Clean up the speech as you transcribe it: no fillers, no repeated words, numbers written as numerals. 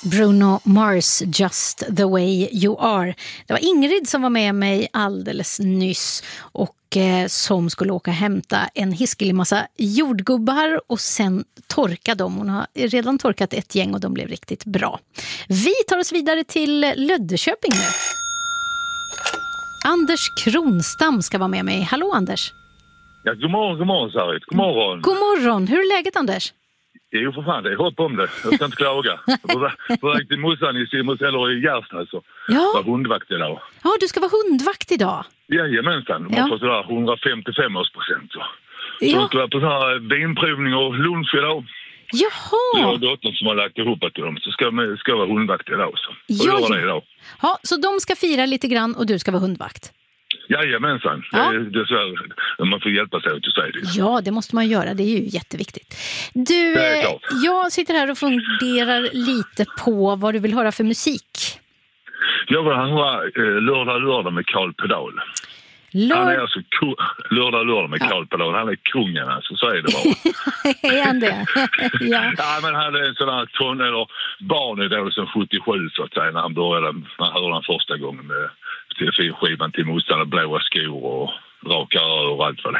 Bruno Mars, Just the way you are. Det var Ingrid som var med mig alldeles nyss och som skulle åka och hämta en hiskelig massa jordgubbar och sen torka dem. Hon har redan torkat ett gäng och de blev riktigt bra. Vi tar oss vidare till Löddeköping nu. Anders Kronstam ska vara med mig. Hallå Anders. Ja, god morgon Sarit. God morgon. God morgon. Hur är läget Anders? Jo för fan, det är hopp om det. Jag ska inte klaga. På väg till morsan i Simons eller i Gärsnäs så var hundvakt idag. Ja, du ska vara hundvakt idag. Jajamensan, man får sådär 155-årspresent. Så jag ska vara på sån här vinprovning och lunch idag. Jaha! Jag och dottern som har lagt ihop till dem så ska vara hundvakt idag. Så göra det idag. Ja, så de ska fira lite grann och du ska vara hundvakt? Jajamensan, man får hjälpa sig att säga det. Ja, det måste man göra, det är ju jätteviktigt. Du, jag sitter här och funderar lite på vad du vill höra för musik. Jag vill höra lördag med Carl Pedal. Han är alltså lördag med Carl Pedal. Han är kungen alltså, så är det bara. Är han det? Ja, men han är en sån här barnidol som 77 så att säga när han började, man hörde han första gången med skivan till motståndare, blåa skor och raka rör och allt vad det